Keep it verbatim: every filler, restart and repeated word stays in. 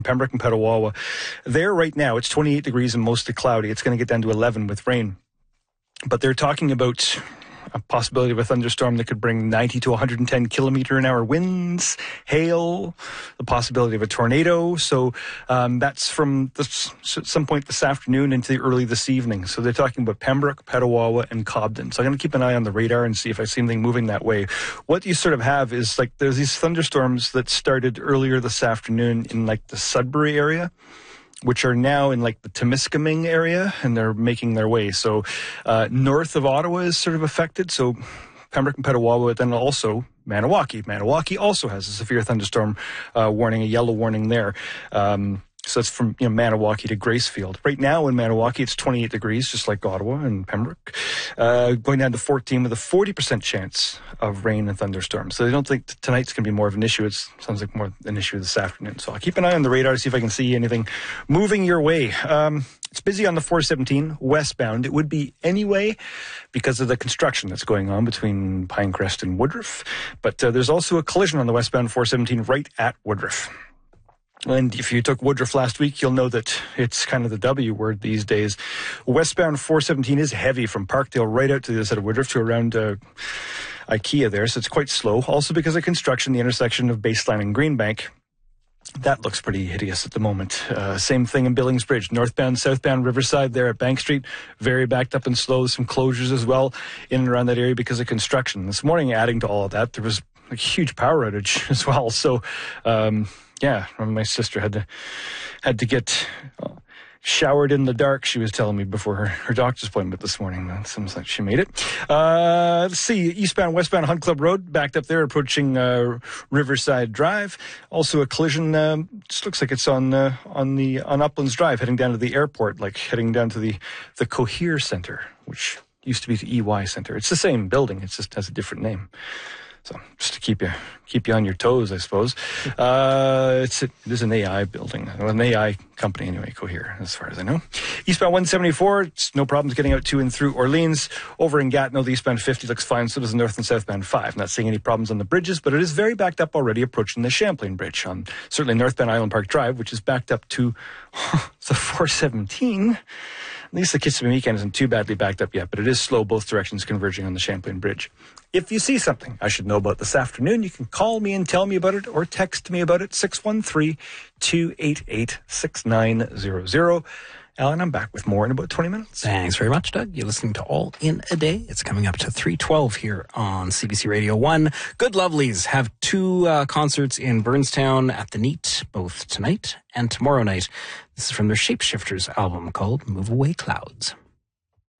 Pembroke and Petawawa. There right now, it's twenty-eight degrees and mostly cloudy. It's going to get down to eleven with rain. But they're talking about a possibility of a thunderstorm that could bring ninety to one hundred ten kilometer an hour winds, hail, the possibility of a tornado. So um, that's from this, some point this afternoon into early this evening. So they're talking about Pembroke, Petawawa, and Cobden. So I'm going to keep an eye on the radar and see if I see anything moving that way. What you sort of have is like there's these thunderstorms that started earlier this afternoon in like the Sudbury area, which are now in like the Temiskaming area, and they're making their way. So uh, north of Ottawa is sort of affected. So Pembroke and Petawawa, but then also Maniwaki. Maniwaki also has a severe thunderstorm uh, warning, a yellow warning there. Um, so it's from you know Maniwaki to Gracefield. Right now in Maniwaki, it's twenty-eight degrees, just like Ottawa and Pembroke. Uh, going down to fourteen with a forty percent chance of rain and thunderstorms. So I don't think tonight's going to be more of an issue. It sounds like more an issue this afternoon. So I'll keep an eye on the radar to see if I can see anything moving your way. Um, it's busy on the four seventeen westbound. It would be anyway because of the construction that's going on between Pinecrest and Woodruff. But uh, there's also a collision on the westbound four seventeen right at Woodruff. And if you took Woodruff last week, you'll know that it's kind of the W word these days. Westbound four seventeen is heavy from Parkdale right out to the other side of Woodruff to around uh, IKEA there, so it's quite slow. Also because of construction, the intersection of Baseline and Greenbank, that looks pretty hideous at the moment. Uh, same thing in Billings Bridge. Northbound, southbound, Riverside there at Bank Street, very backed up and slow. Some closures as well in and around that area because of construction. This morning, adding to all of that, there was a huge power outage as well. So, um, yeah, my sister had to had to get uh, showered in the dark, she was telling me before her, her doctor's appointment this morning. That seems like she made it. Uh, let's see, eastbound, westbound Hunt Club Road, backed up there, approaching uh, Riverside Drive. Also a collision, um, just looks like it's on uh, on the on Uplands Drive, heading down to the airport, like heading down to the, the Cohere Center, which used to be the E Y Center. It's the same building, it just has a different name. So just to keep you keep you on your toes, I suppose. Uh, it's a, it is an A I building, an A I company anyway, Cohere, as far as I know. Eastbound one seventy-four, it's no problems getting out to and through Orleans. Over in Gatineau, the eastbound fifty looks fine, so does the north and southbound five. Not seeing any problems on the bridges, but it is very backed up already approaching the Champlain Bridge on certainly northbound Island Park Drive, which is backed up to the four seventeen. At least the Kissimmee isn't too badly backed up yet, but it is slow both directions converging on the Champlain Bridge. If you see something I should know about this afternoon, you can call me and tell me about it or text me about it, six one three, two eight eight, six nine zero zero. Alan, I'm back with more in about twenty minutes. Thanks very much, Doug. You're listening to All in a Day. It's coming up to three twelve here on C B C Radio one. Good Lovelies have two uh, concerts in Burnstown at the Neat, both tonight and tomorrow night. This is from their Shapeshifters album called Move Away Clouds.